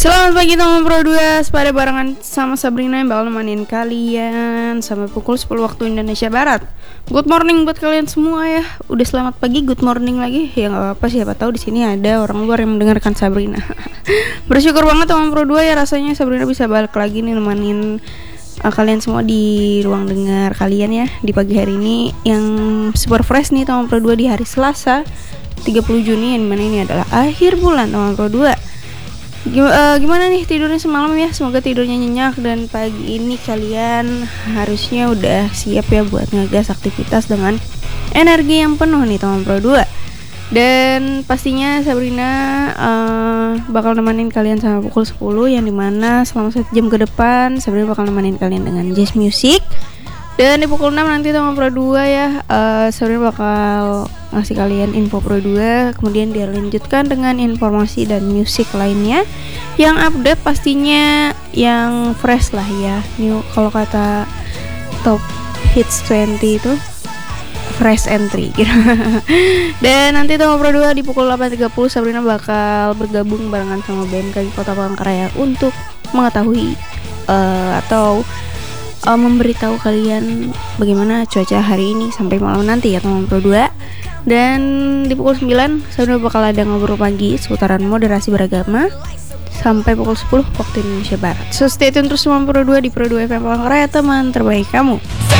Selamat pagi teman Pro 2, pada barengan sama Sabrina yang bakal nemenin kalian sampai pukul 10 waktu Indonesia Barat. Good morning buat kalian semua ya. Udah selamat pagi, good morning lagi. Ya nggak apa-apa, siapa tahu di sini ada orang luar yang mendengarkan Sabrina. Bersyukur banget teman Pro 2 ya, rasanya Sabrina bisa balik lagi nih nemenin kalian semua di ruang dengar kalian ya di pagi hari ini yang super fresh nih teman Pro 2 di hari Selasa 30 Juni yang dimana ini adalah akhir bulan teman Pro 2. Gimana nih tidurnya semalam ya? Semoga tidurnya nyenyak dan pagi ini kalian harusnya udah siap ya buat ngegas aktivitas dengan energi yang penuh nih teman Pro 2. Dan pastinya Sabrina bakal nemenin kalian sampai pukul 10 yang dimana selama 1 jam ke depan Sabrina bakal nemenin kalian dengan jazz music. Dan di pukul 6 nanti teman Pro 2 ya, Sabrina bakal ngasih kalian info Pro 2. Kemudian dia lanjutkan dengan informasi dan musik lainnya yang update, pastinya yang fresh lah ya. New, kalau kata top hits 20 itu fresh entry gitu. Dan nanti teman Pro 2 di pukul 8.30 Sabrina bakal bergabung barengan sama BMKG Kota Palangkaraya untuk mengetahui atau memberitahu kalian bagaimana cuaca hari ini sampai malam nanti ya teman Pro 2. Dan di pukul 9 Sabrina bakal ada ngobrol pagi seputaran moderasi beragama sampai pukul 10 waktu Indonesia Barat. So stay tune terus teman Pro 2 di Pro 2 FM Palangkaraya, teman terbaik kamu.